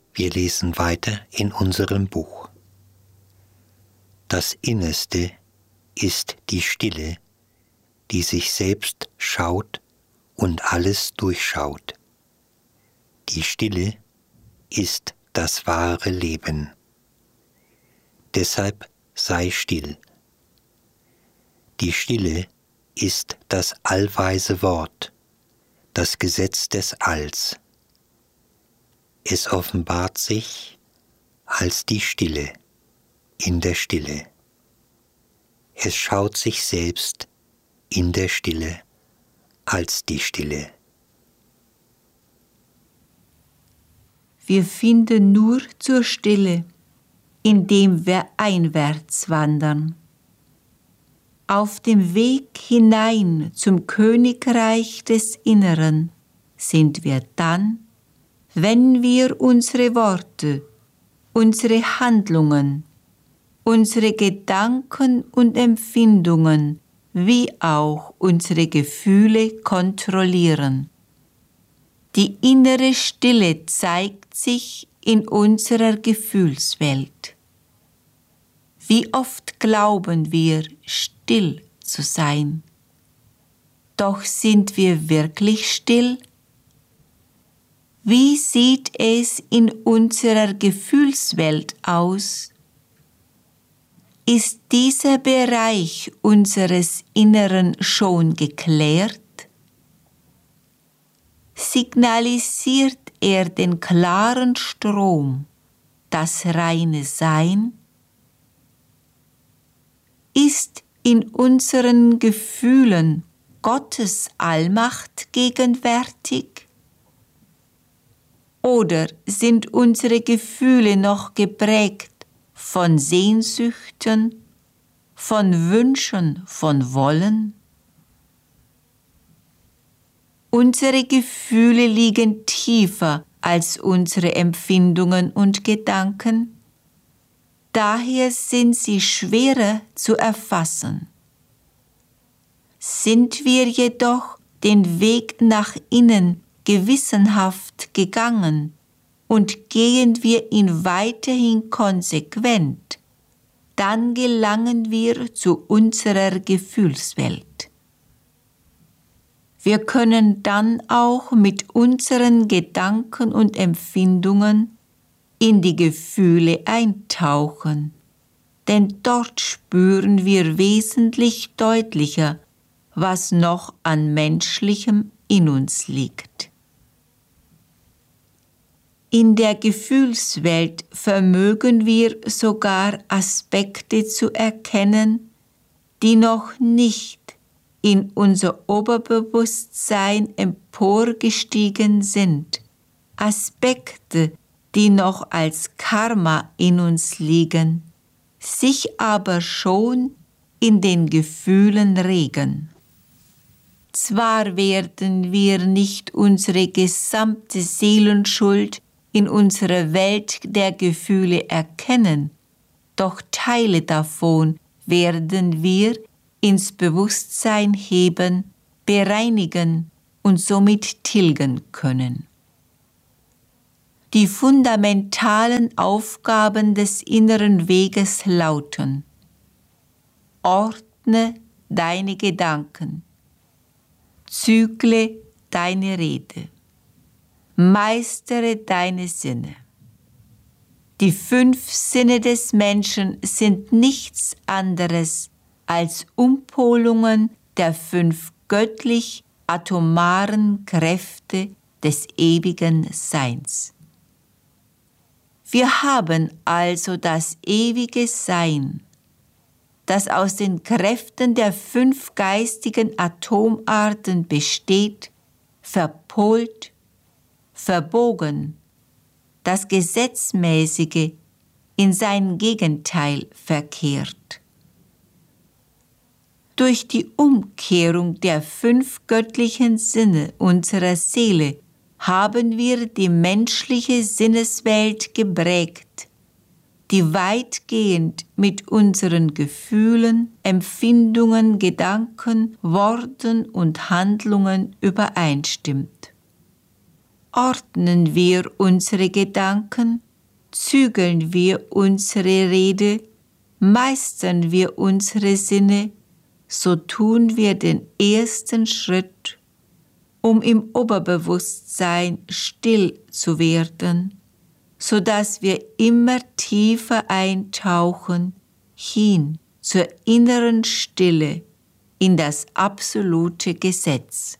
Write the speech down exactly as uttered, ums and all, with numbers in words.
Wir lesen weiter in unserem Buch. Das Innerste ist die Stille, die sich selbst schaut und alles durchschaut. Die Stille ist das wahre Leben. Deshalb sei still. Die Stille ist das allweise Wort, das Gesetz des Alls. Es offenbart sich als die Stille in der Stille. Es schaut sich selbst in der Stille als die Stille. Wir finden nur zur Stille, indem wir einwärts wandern. Auf dem Weg hinein zum Königreich des Inneren sind wir dann, wenn wir unsere Worte, unsere Handlungen, unsere Gedanken und Empfindungen wie auch unsere Gefühle kontrollieren. Die innere Stille zeigt sich in unserer Gefühlswelt. Wie oft glauben wir, still zu sein? Doch sind wir wirklich still? Wie sieht es in unserer Gefühlswelt aus? Ist dieser Bereich unseres Inneren schon geklärt? Signalisiert er den klaren Strom, das reine Sein? Ist in unseren Gefühlen Gottes Allmacht gegenwärtig? Oder sind unsere Gefühle noch geprägt von Sehnsüchten, von Wünschen, von Wollen? Unsere Gefühle liegen tiefer als unsere Empfindungen und Gedanken. Daher sind sie schwerer zu erfassen. Sind wir jedoch den Weg nach innen gewissenhaft gegangen und gehen wir ihn weiterhin konsequent, dann gelangen wir zu unserer Gefühlswelt. Wir können dann auch mit unseren Gedanken und Empfindungen in die Gefühle eintauchen, denn dort spüren wir wesentlich deutlicher, was noch an Menschlichem in uns liegt. In der Gefühlswelt vermögen wir sogar Aspekte zu erkennen, die noch nicht in unser Oberbewusstsein emporgestiegen sind, Aspekte, die noch als Karma in uns liegen, sich aber schon in den Gefühlen regen. Zwar werden wir nicht unsere gesamte Seelenschuld in unserer Welt der Gefühle erkennen, doch Teile davon werden wir ins Bewusstsein heben, bereinigen und somit tilgen können. Die fundamentalen Aufgaben des inneren Weges lauten: Ordne deine Gedanken, zügle deine Rede, meistere deine Sinne. Die fünf Sinne des Menschen sind nichts anderes als Umpolungen der fünf göttlich-atomaren Kräfte des ewigen Seins. Wir haben also das ewige Sein, das aus den Kräften der fünf geistigen Atomarten besteht, verpolt, verbogen, das Gesetzmäßige in sein Gegenteil verkehrt. Durch die Umkehrung der fünf göttlichen Sinne unserer Seele haben wir die menschliche Sinneswelt geprägt, die weitgehend mit unseren Gefühlen, Empfindungen, Gedanken, Worten und Handlungen übereinstimmt. ordnen wir unsere Gedanken, zügeln wir unsere Rede, meistern wir unsere Sinne, so tun wir den ersten Schritt, um im Oberbewusstsein still zu werden, so dass wir immer tiefer eintauchen, hin zur inneren Stille, in das absolute Gesetz.